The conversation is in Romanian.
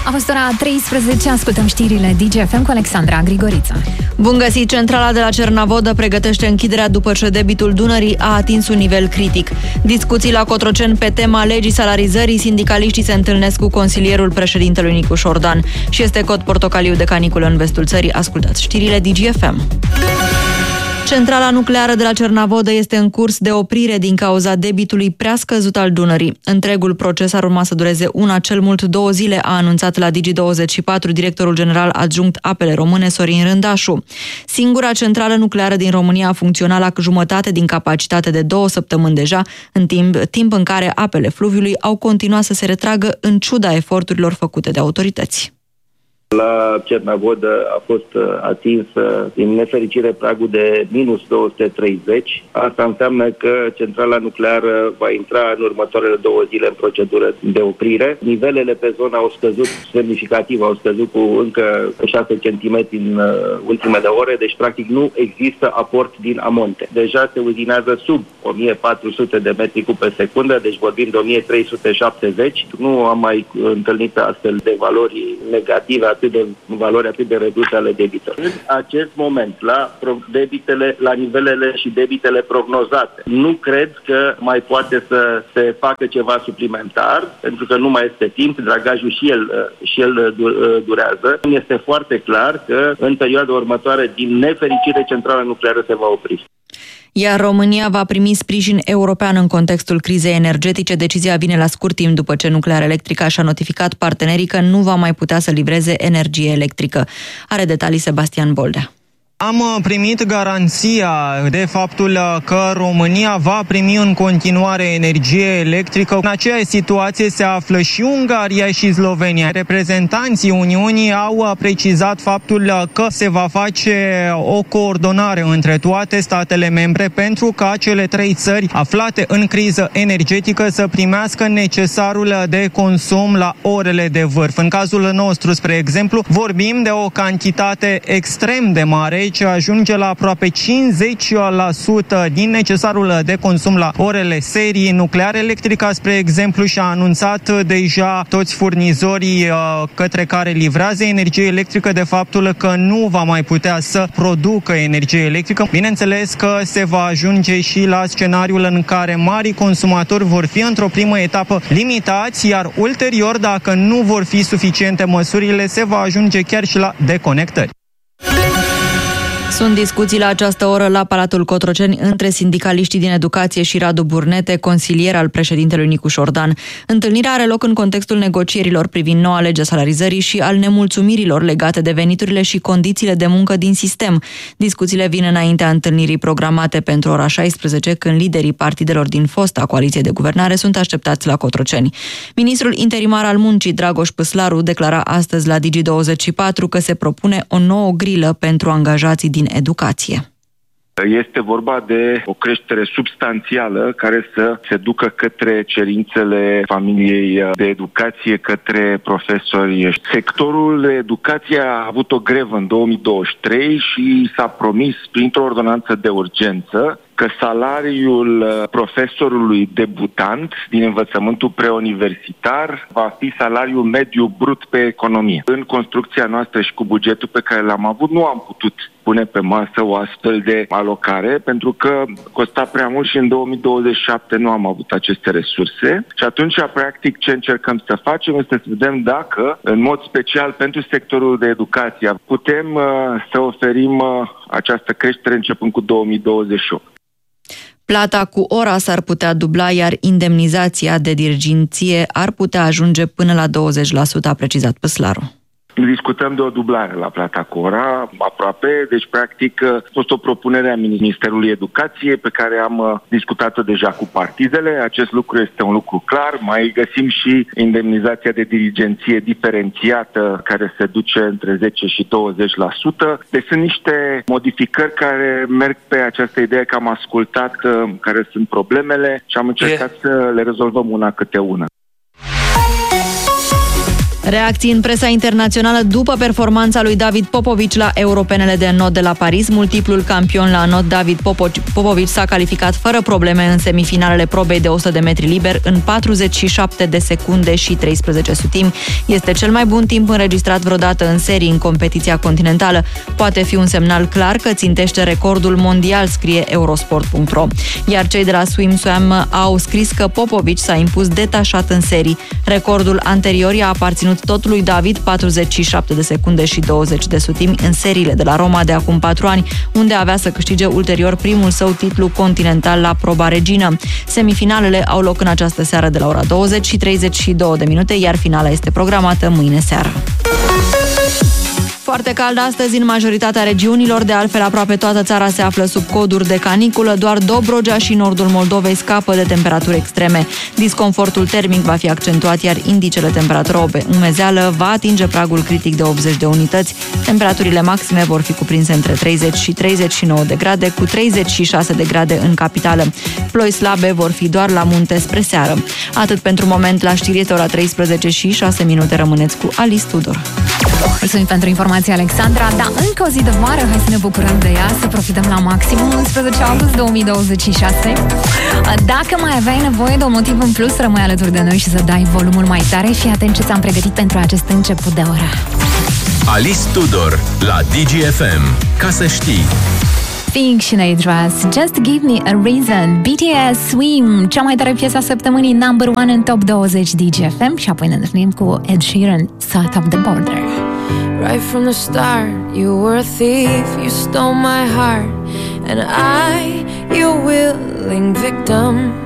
A fost ora 13, ascultăm știrile DGFM cu Alexandra Grigorița. Bun găsit! Centrala de la Cernavodă pregătește închiderea după ce debitul Dunării a atins un nivel critic. Discuții la Cotroceni pe tema legii salarizării, sindicaliștii se întâlnesc cu consilierul președintelui Nicu Șordan. Și este cod portocaliu de caniculă în vestul țării. Ascultați știrile DGFM. Centrala nucleară de la Cernavodă este în curs de oprire din cauza debitului prea scăzut al Dunării. Întregul proces ar urma să dureze cel mult 2 zile, a anunțat la Digi24 directorul general adjunct Apele Române, Sorin Rândașu. Singura centrală nucleară din România a funcționat la jumătate din capacitate de 2 săptămâni deja, în timp în care apele fluviului au continuat să se retragă în ciuda eforturilor făcute de autorități. La Cernavodă a fost atins, din nefericire, pragul de minus 230. Asta înseamnă că centrala nucleară va intra în următoarele 2 zile în procedură de oprire. Nivelele pe zonă au scăzut semnificativ, au scăzut cu încă 6 cm în ultimele ore, deci practic nu există aport din amonte. Deja se uzinează sub 1400 de metri cub pe secundă, deci vorbim de 1370. Nu am mai întâlnit astfel de valori negative, valori atât de reduse ale debitelor. În acest moment, la nivelele și debitele prognozate, nu cred că mai poate să se facă ceva suplimentar, pentru că nu mai este timp, dragajul și el durează. Este foarte clar că în perioada următoare, din nefericire, centrala nucleară se va opri. Iar România va primi sprijin european în contextul crizei energetice. Decizia vine la scurt timp după ce Nuclearelectrica și-a notificat partenerii că nu va mai putea să livreze energie electrică. Are detalii Sebastian Boldea. Am primit garanția de faptul că România va primi în continuare energie electrică. În aceeași situație se află și Ungaria și Slovenia. Reprezentanții Uniunii au precizat faptul că se va face o coordonare între toate statele membre pentru ca cele 3 țări aflate în criză energetică să primească necesarul de consum la orele de vârf. În cazul nostru, spre exemplu, vorbim de o cantitate extrem de mare, ce ajunge la aproape 50% din necesarul de consum la orele serii. Nuclearelectrica, spre exemplu, și-a anunțat deja toți furnizorii către care livrează energie electrică de faptul că nu va mai putea să producă energie electrică. Bineînțeles că se va ajunge și la scenariul în care marii consumatori vor fi într-o primă etapă limitați, iar ulterior, dacă nu vor fi suficiente măsurile, se va ajunge chiar și la deconectări. Sunt discuții la această oră la Palatul Cotroceni între sindicaliștii din educație și Radu Burnete, consilier al președintelui Nicu Șordan. Întâlnirea are loc în contextul negocierilor privind noua lege salarizării și al nemulțumirilor legate de veniturile și condițiile de muncă din sistem. Discuțiile vin înaintea întâlnirii programate pentru ora 16, când liderii partidelor din fosta coaliție de guvernare sunt așteptați la Cotroceni. Ministrul interimar al muncii, Dragoș Păslaru, declara astăzi la Digi24 că se propune o nouă grilă pentru angajații din educație. Este vorba de o creștere substanțială care să se ducă către cerințele familiei de educație, către profesori. Sectorul educației a avut o grevă în 2023 și s-a promis printr-o ordonanță de urgență că salariul profesorului debutant din învățământul preuniversitar va fi salariul mediu brut pe economie. În construcția noastră și cu bugetul pe care l-am avut, nu am putut pune pe masă o astfel de alocare, pentru că costa prea mult și în 2027 nu am avut aceste resurse. Și atunci, practic, ce încercăm să facem este să vedem dacă, în mod special pentru sectorul de educație, putem să oferim această creștere începând cu 2028. Plata cu ora s-ar putea dubla, iar indemnizația de diriginție ar putea ajunge până la 20%, a precizat Păslaru. Discutăm de o dublare la plata cu ora, aproape, deci practic a fost o propunere a Ministerului Educației pe care am discutat-o deja cu partidele. Acest lucru este un lucru clar. Mai găsim și indemnizația de dirigenție diferențiată care se duce între 10 și 20%. Deci sunt niște modificări care merg pe această idee că am ascultat care sunt problemele și am încercat să le rezolvăm una câte una. Reacții în presa internațională după performanța lui David Popovici la Europenele de Not de la Paris. Multiplul campion la Not, David Popovici, s-a calificat fără probleme în semifinalele probei de 100 de metri liber în 47 de secunde și 13 sutimi. Este cel mai bun timp înregistrat vreodată în serii în competiția continentală. Poate fi un semnal clar că țintește recordul mondial, scrie Eurosport.ro. Iar cei de la SwimSwam au scris că Popovici s-a impus detașat în serii. Recordul anterior i-a aparținut tot lui David, 47 de secunde și 20 de sutimi în seriile de la Roma de acum 4 ani, unde avea să câștige ulterior primul său titlu continental la proba regină. Semifinalele au loc în această seară de la ora 20 și 32 de minute, iar finala este programată mâine seară. Foarte cald astăzi în majoritatea regiunilor, de altfel aproape toată țara se află sub coduri de caniculă, doar Dobrogea și nordul Moldovei scapă de temperaturi extreme. Disconfortul termic va fi accentuat, iar indicele temperatură umezeală va atinge pragul critic de 80 de unități. Temperaturile maxime vor fi cuprinse între 30 și 39 de grade, cu 36 de grade în capitală. Ploi slabe vor fi doar la munte spre seară. Atât pentru moment, la știri este ora 13 și 6 minute, rămâneți cu Alice Tudor. Mulțumim pentru informație, Alexandra. Da, încă o zi de vară, hai să ne bucurăm de ea, să profităm la maximum. 11 august 2026. Dacă mai aveai nevoie de un motiv în plus, rămâi alături de noi și să dai volumul mai tare. Fii atent ce ți-am pregătit pentru acest început de oră. Alice Tudor la DGFM. Ca să știi. Fictionate Dress, Just Give Me a Reason, BTS, Swim, cea mai tare piesă a săptămânii, number 1 în top 20 DGFM, și apoi ne întâlnim cu Ed Sheeran, South of the Border. Right from the start, you were a thief, you stole my heart, and I, your willing victim.